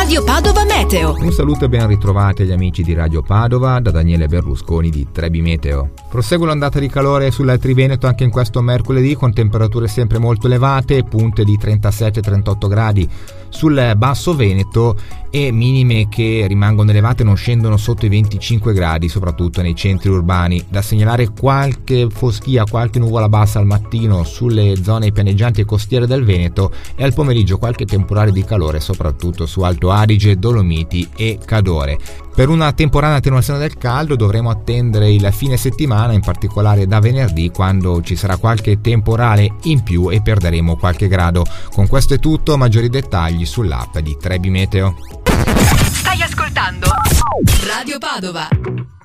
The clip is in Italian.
Radio Padova Meteo. Un saluto e ben ritrovati agli amici di Radio Padova da Daniele Berlusconi di Trebi Meteo. Prosegue l'ondata di calore sulla Triveneto anche in questo mercoledì, con temperature sempre molto elevate, punte di 37-38 gradi sul basso Veneto e minime che rimangono elevate, non scendono sotto i 25 gradi, soprattutto nei centri urbani. Da segnalare qualche foschia, qualche nuvola bassa al mattino sulle zone pianeggianti e costiere del Veneto, e al pomeriggio qualche temporale di calore soprattutto su Alto Adige, Dolomiti e Cadore. Per una temporanea attenuazione del caldo dovremo attendere il fine settimana, in particolare da venerdì, quando ci sarà qualche temporale in più e perderemo qualche grado. Con questo è tutto, maggiori dettagli sull'app di Trebi Meteo. Stai ascoltando Radio Padova.